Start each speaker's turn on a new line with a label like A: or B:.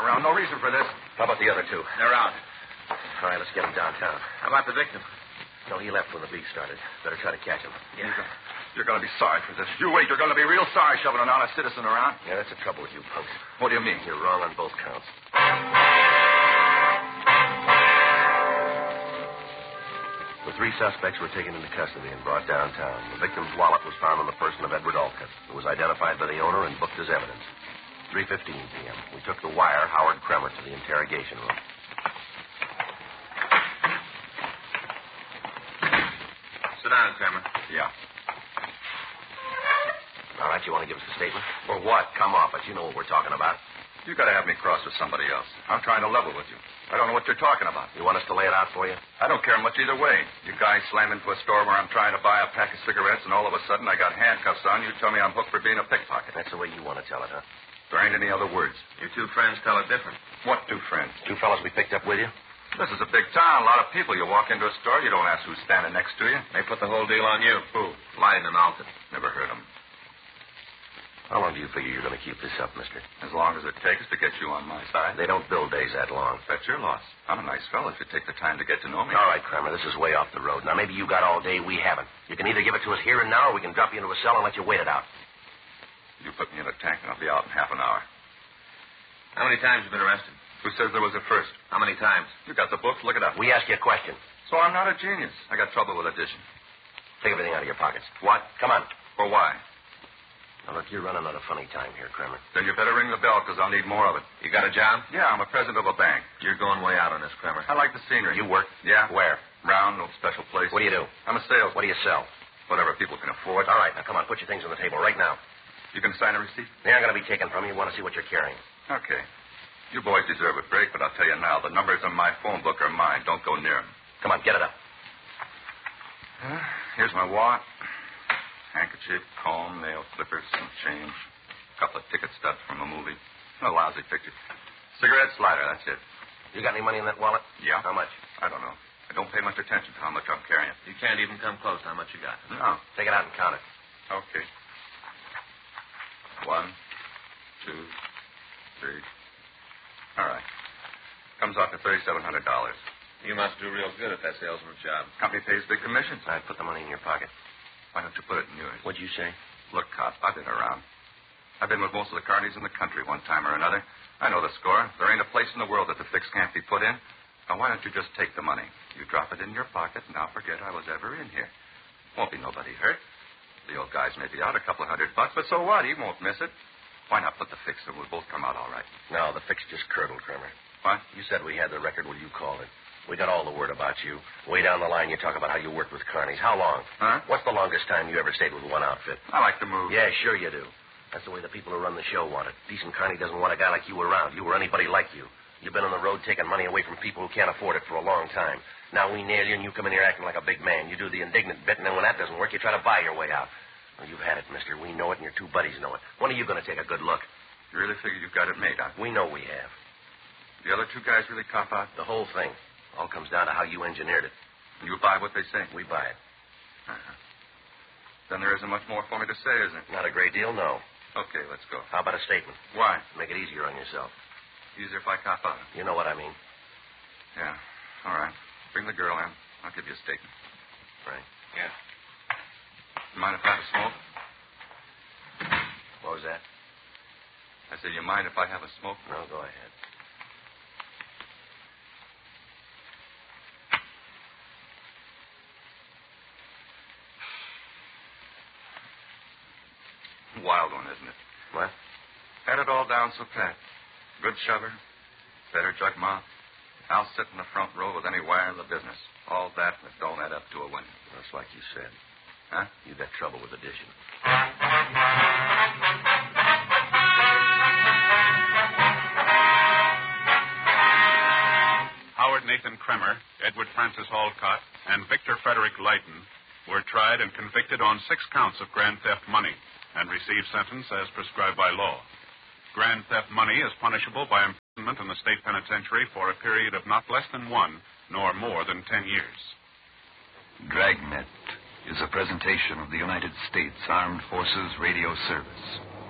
A: around. No reason for this.
B: How about the other two?
C: They're out.
B: All right, let's get them downtown.
C: How about the victim?
B: No, he left when the beat started. Better try to catch him.
C: Yeah.
A: You're going to be sorry for this. You wait. You're going to be real sorry shoving an honest citizen around.
B: Yeah, that's the trouble with you, punks.
A: What do you mean?
B: You're wrong on both counts. The three suspects were taken into custody and brought downtown. The victim's wallet was found on the person of Edward Alcott. It was identified by the owner and booked as evidence. 3:15 p.m. We took the wire, Howard Kremer, to the interrogation room.
C: Sit down, Kramer.
A: Yeah.
B: All right, you want to give us a statement?
A: For what?
B: Come off it. You know what we're talking about.
A: You got to have me cross with somebody else. I'm trying to level with you. I don't know what you're talking about.
B: You want us to lay it out for you?
A: I don't care much either way. You guys slam into a store where I'm trying to buy a pack of cigarettes, and all of a sudden I got handcuffs on. You tell me I'm hooked for being a pickpocket.
B: That's the way you want to tell it, huh?
A: There ain't any other words.
C: Your two friends tell it different.
A: What two friends?
B: Two fellas we picked up with you?
A: This is a big town. A lot of people. You walk into a store, you don't ask who's standing next to you.
C: They put the whole deal on you.
A: Who?
C: Lyden and Alton.
A: Never heard them.
B: How long do you figure you're going to keep this up, mister?
A: As long as it takes to get you on my side.
B: They don't build days that long.
A: That's your loss. I'm a nice fellow if you take the time to get to know me.
B: All right, Kramer, this is way off the road. Now, maybe you got all day, we haven't. You can either give it to us here and now, or we can drop you into a cell and let you wait it out.
A: You put me in a tank, and I'll be out in half an hour.
C: How many times have you been arrested?
A: Who says there was a first?
C: How many times?
A: You got the books. Look it up.
B: We asked you a question.
A: So I'm not a genius. I got trouble with addition.
B: Take everything out of your pockets.
A: What?
B: Come on.
A: For why?
B: Now, look, you're running out of funny time here, Kramer.
A: Then you better ring the bell, because I'll need more of it.
C: You got a job?
A: Yeah, I'm a president of a bank.
C: You're going way out on this, Kramer.
A: I like the scenery.
B: You work?
A: Yeah.
B: Where?
A: Round, no special place.
B: What do you do?
A: I'm a salesman.
B: What do you sell?
A: Whatever people can afford.
B: All right, now, come on, put your things on the table right now.
A: You can sign a receipt?
B: They aren't going to be taken from you. You want to see what you're carrying.
A: Okay. You boys deserve a break, but I'll tell you now, the numbers on my phone book are mine. Don't go near them.
B: Come on, get it up.
A: Here's my wallet. Handkerchief, comb, nail clippers, some change. A couple of ticket stubs from a movie. A lousy picture. Cigarette lighter, that's it.
B: You got any money in that wallet?
A: Yeah.
B: How much?
A: I don't know. I don't pay much attention to how much I'm carrying.
C: You can't even come close to how much you got.
A: No.
B: Take it out and count it.
A: Okay. 1, 2, 3. All right. Comes out to $3,700.
C: You must do real good at that salesman's job.
A: Company pays big commissions.
B: I'd put the money in your pocket.
A: Why don't you put it in yours?
B: What'd you say?
A: Look, cop, I've been around. I've been with most of the carnies in the country one time or another. I know the score. There ain't a place in the world that the fix can't be put in. Now, why don't you just take the money? You drop it in your pocket, and I'll forget I was ever in here. Won't be nobody hurt. The old guy's may be out a couple of $100, but so what? He won't miss it. Why not put the fix and we'll both come out all right?
B: No, the fix just curdled, Kramer.
A: What?
B: You said we had the record. Well, you called it. We got all the word about you. Way down the line, you talk about how you worked with carnies. How long?
A: Huh?
B: What's the longest time you ever stayed with one outfit?
A: I like to move.
B: Yeah, sure you do. That's the way the people who run the show want it. Decent carny doesn't want a guy like you around. You or anybody like you. You've been on the road taking money away from people who can't afford it for a long time. Now we nail you, and you come in here acting like a big man. You do the indignant bit, and then when that doesn't work, you try to buy your way out. Well, you've had it, mister. We know it, and your two buddies know it. When are you going to take a good look?
A: You really figure you've got it made, huh?
B: We know we have.
A: The other two guys really cop out?
B: The whole thing. All comes down to how you engineered it.
A: You buy what they say?
B: We buy it.
A: Uh-huh. Then there isn't much more for me to say, is there?
B: Not a great deal, no.
A: Okay, let's go.
B: How about a statement?
A: Why?
B: Make it easier on yourself.
A: Easier if I cop out.
B: You know what I mean.
A: Yeah. All right. Bring the girl in. I'll give you a statement.
B: Right.
C: Yeah.
A: You mind if I have a smoke?
B: What was that?
A: I said, you mind if I have a smoke?
B: No, go ahead.
A: Wild one, isn't it?
B: What?
A: Had it all down so pat. Good shover. Better jug mouth. I'll sit in the front row with any wire in the business. All that don't add up to a win.
B: That's like you said.
A: Huh?
B: You got trouble with addition.
D: Howard Nathan Kremer, Edward Francis Alcott, and Victor Frederick Lyden were tried and convicted on 6 counts of grand theft money and received sentence as prescribed by law. Grand theft money is punishable by imprisonment in the state penitentiary for a period of not less than 1 nor more than 10 years.
E: Dragnet is a presentation of the United States Armed Forces Radio Service.